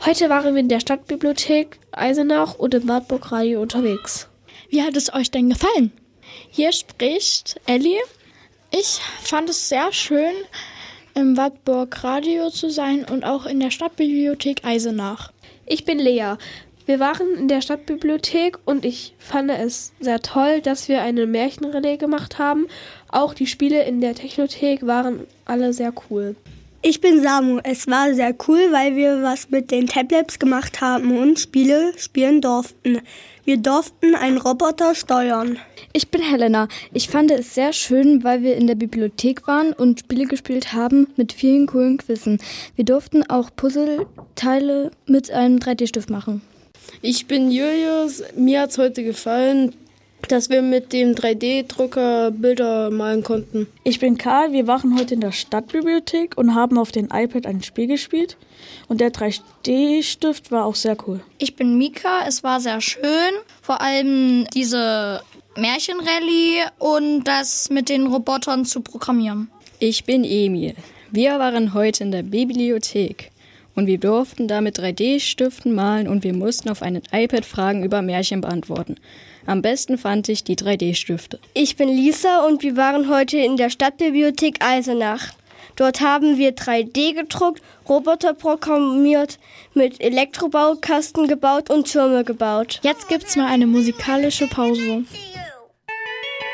Heute waren wir in der Stadtbibliothek Eisenach und im Wartburg-Radio unterwegs. Wie hat es euch denn gefallen? Hier spricht Elli. Ich fand es sehr schön, im Wartburg-Radio zu sein und auch in der Stadtbibliothek Eisenach. Ich bin Lea. Wir waren in der Stadtbibliothek und ich fand es sehr toll, dass wir eine Märchenrallye gemacht haben. Auch die Spiele in der Technothek waren alle sehr cool. Ich bin Samu. Es war sehr cool, weil wir was mit den Tablets gemacht haben und Spiele spielen durften. Wir durften einen Roboter steuern. Ich bin Helena. Ich fand es sehr schön, weil wir in der Bibliothek waren und Spiele gespielt haben mit vielen coolen Quizzen. Wir durften auch Puzzleteile mit einem 3D-Stift machen. Ich bin Julius. Mir hat es heute gefallen, dass wir mit dem 3D-Drucker Bilder malen konnten. Ich bin Karl, wir waren heute in der Stadtbibliothek und haben auf dem iPad ein Spiel gespielt. Und der 3D-Stift war auch sehr cool. Ich bin Mika, es war sehr schön. Vor allem diese Märchenrallye und das mit den Robotern zu programmieren. Ich bin Emil. Wir waren heute in der Bibliothek. Und wir durften da mit 3D-Stiften malen und wir mussten auf einem iPad Fragen über Märchen beantworten. Am besten fand ich die 3D-Stifte. Ich bin Lisa und wir waren heute in der Stadtbibliothek Eisenach. Dort haben wir 3D gedruckt, Roboter programmiert, mit Elektrobaukasten gebaut und Türme gebaut. Jetzt gibt's mal eine musikalische Pause.